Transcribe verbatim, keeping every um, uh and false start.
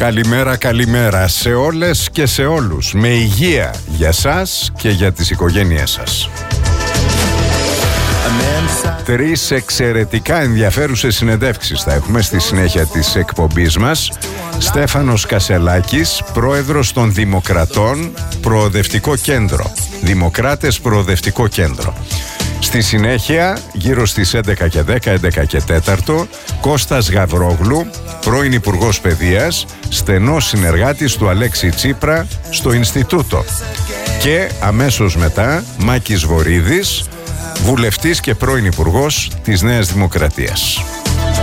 Καλημέρα, καλημέρα σε όλες και σε όλους. Με υγεία για σας και για τις οικογένειές σας. Τρεις εξαιρετικά ενδιαφέρουσες συνεντεύξεις θα έχουμε στη συνέχεια της εκπομπής μας. Στέφανος Κασελάκης, πρόεδρος των Δημοκρατών, Προοδευτικό Κέντρο. Δημοκράτες Προοδευτικό Κέντρο. Στη συνέχεια, γύρω στις έντεκα και δέκα, έντεκα και τέσσερα, Κώστας Γαβρόγλου, πρώην Υπουργός Παιδείας, στενός συνεργάτης του Αλέξη Τσίπρα στο Ινστιτούτο. Και αμέσως μετά, Μάκης Βορίδης, βουλευτής και πρώην Υπουργός της Νέας Δημοκρατίας.